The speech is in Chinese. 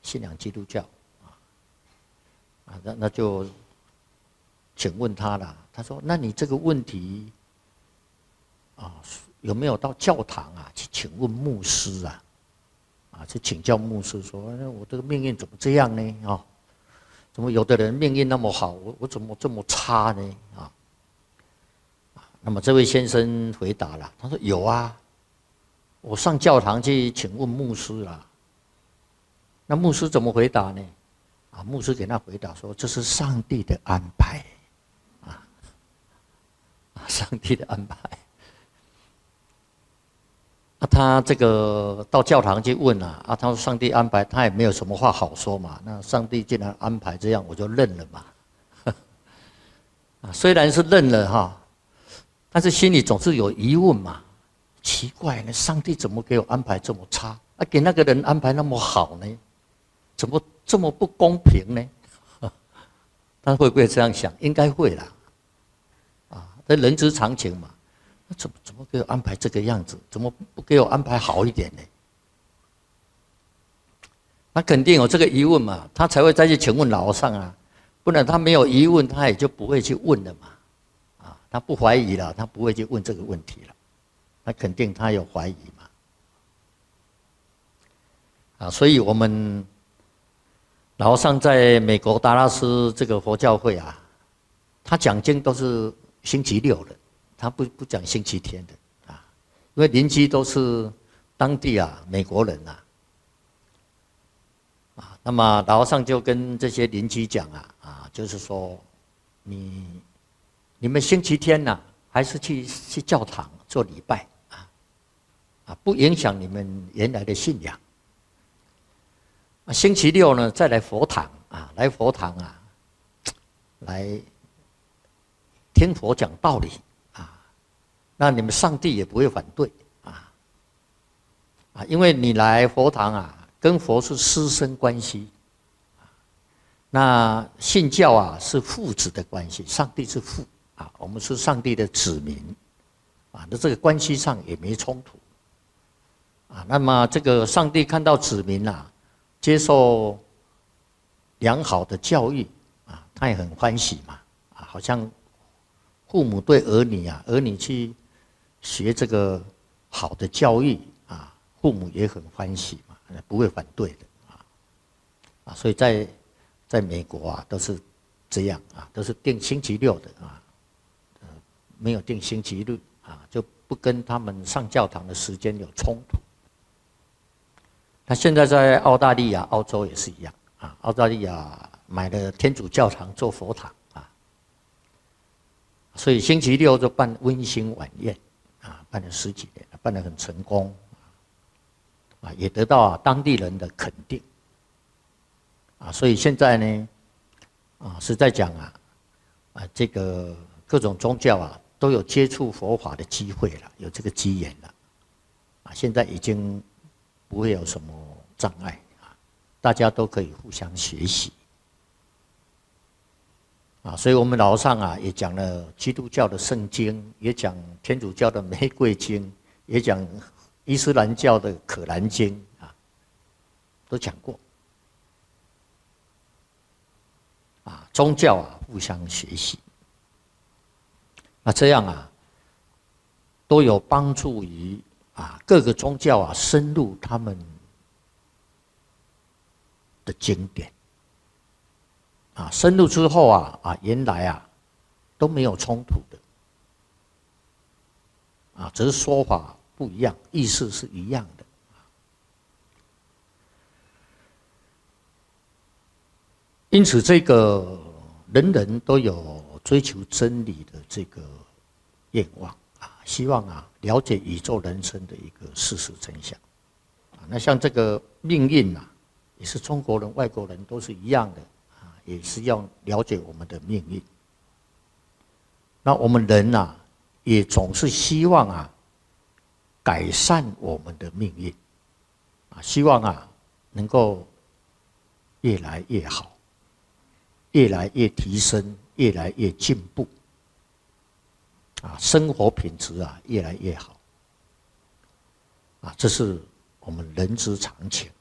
信仰基督教，那就请问他了。他说：“那你这个问题有没有到教堂去请问牧师去请教牧师说，我这个命运怎么这样呢？怎么有的人命运那么好，我怎么这么差呢？那么这位先生回答了，他说：有啊，我上教堂去请问牧师了。那牧师怎么回答呢？牧师给他回答说：这是上帝的安排，上帝的安排。他这个到教堂去问他说上帝安排，他也没有什么话好说嘛。那上帝既然安排这样，我就认了嘛。虽然是认了但是心里总是有疑问嘛。奇怪呢，上帝怎么给我安排这么差？给那个人安排那么好呢？怎么这么不公平呢？他会不会这样想？应该会啦。这人之常情嘛。怎么给我安排这个样子？怎么不给我安排好一点呢？他肯定有这个疑问嘛，他才会再去请问老和尚不然他没有疑问，他也就不会去问了嘛。他不怀疑了，他不会去问这个问题了。那肯定他有怀疑嘛。所以我们老和尚在美国达拉斯这个佛教会他讲经都是星期六的。他不讲星期天的因为邻居都是当地美国人那么老和尚就跟这些邻居讲就是说你们星期天还是去教堂做礼拜不影响你们原来的信仰。星期六呢再来佛堂来佛堂来听佛讲道理。那你们上帝也不会反对因为你来佛堂跟佛是师生关系那信教是父子的关系，上帝是父我们是上帝的子民那这个关系上也没冲突那么这个上帝看到子民接受良好的教育他也很欢喜嘛好像父母对儿女去学这个好的教育父母也很欢喜嘛，不会反对的所以在美国都是这样都是定星期六的没有定星期日就不跟他们上教堂的时间有冲突。那现在在澳大利亚、澳洲也是一样澳大利亚买了天主教堂做佛堂所以星期六就办温馨晚宴办了10几年，办得很成功也得到当地人的肯定所以现在呢是在讲这个各种宗教都有接触佛法的机会了，有这个机缘了现在已经不会有什么障碍大家都可以互相学习所以我们老和尚也讲了基督教的圣经，也讲天主教的玫瑰经，也讲伊斯兰教的可兰经都讲过宗教互相学习那这样都有帮助于各个宗教深入他们的经典深入之后原来都没有冲突的只是说法不一样，意思是一样的因此这个人人都有追求真理的这个愿望希望了解宇宙人生的一个事实真相那像这个命运也是中国人、外国人都是一样的也是要了解我们的命运。那我们人也总是希望改善我们的命运希望能够越来越好，越来越提升，越来越进步生活品质越来越好这是我们人之常情。